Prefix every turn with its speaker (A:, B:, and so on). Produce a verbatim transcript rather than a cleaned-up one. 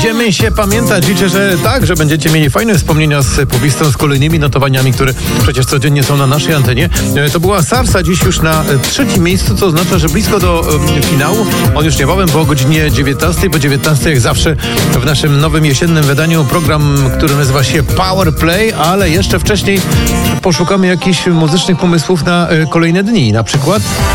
A: Będziemy się pamiętać. Liczę, że tak, że będziecie mieli fajne wspomnienia z Powistą, z kolejnymi notowaniami, które przecież codziennie są na naszej antenie. To była Sarsa, dziś już na trzecim miejscu, co oznacza, że blisko do um, finału. On już niebawem, bo o godzinie dziewiętnastej, po dziewiętnastej jak zawsze w naszym nowym jesiennym wydaniu program, który nazywa się Power Play, ale jeszcze wcześniej poszukamy jakichś muzycznych pomysłów na y, kolejne dni. Na przykład